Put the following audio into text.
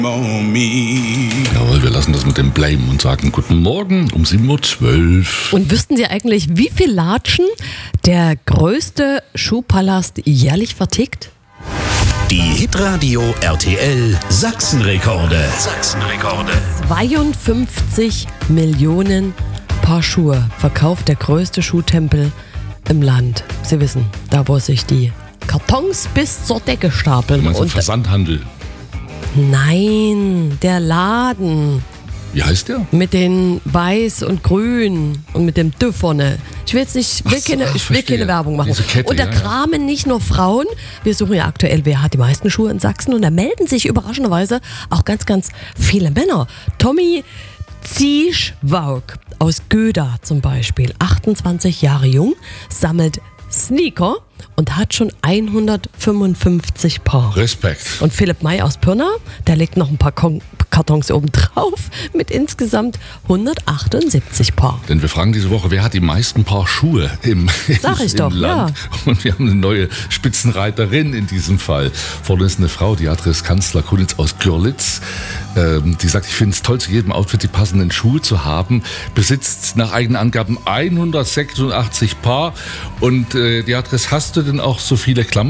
Jawohl, wir lassen das mit dem Blame und sagen guten Morgen um 7.12 Uhr. Und wüssten Sie eigentlich, wie viel Latschen der größte Schuhpalast jährlich vertickt? Die Hitradio RTL Sachsenrekorde. 52 Millionen Paar Schuhe verkauft der größte Schuhtempel im Land. Sie wissen, da wo sich die Kartons bis zur Decke stapeln. Du meinst den Versandhandel? Nein, der Laden. Wie heißt der? Mit den Weiß und Grün und mit dem Dö vorne. Ich will jetzt nicht, will keine Werbung machen. Kette, und da kramen nicht nur Frauen. Wir suchen ja aktuell, wer hat die meisten Schuhe in Sachsen. Und da melden sich überraschenderweise auch ganz, ganz viele Männer. Tommy Zieschwauk aus Göda zum Beispiel, 28 Jahre jung, sammelt Sneaker und hat schon 155 Paar. Respekt. Und Philipp May aus Pirna, der legt noch ein paar Kartons oben drauf mit insgesamt 178 Paar. Denn wir fragen diese Woche, wer hat die meisten Paar Schuhe im Land? Ja. Und wir haben eine neue Spitzenreiterin in diesem Fall. Vorne ist eine Frau, die Adres Kanzler Kunitz aus Görlitz. Die sagt, ich finde es toll, zu jedem Outfit die passenden Schuhe zu haben. Besitzt nach eigenen Angaben 186 Paar. Und die Adres, hast du denn auch so viele Klamotten?